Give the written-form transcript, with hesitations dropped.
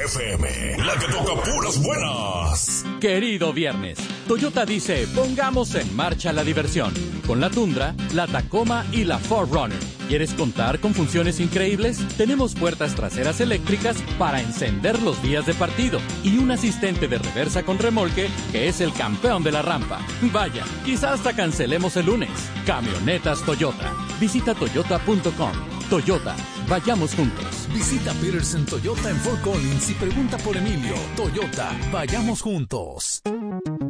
FM, la que toca puras buenas. Querido viernes, Toyota dice, pongamos en marcha la diversión. Con la Tundra, la Tacoma y la 4Runner. ¿Quieres contar con funciones increíbles? Tenemos puertas traseras eléctricas para encender los días de partido y un asistente de reversa con remolque que es el campeón de la rampa. Vaya, quizás hasta cancelemos el lunes. Camionetas Toyota. Visita toyota.com. Toyota, vayamos juntos. Visita Peterson Toyota en Fort Collins y pregunta por Emilio. Toyota, vayamos juntos.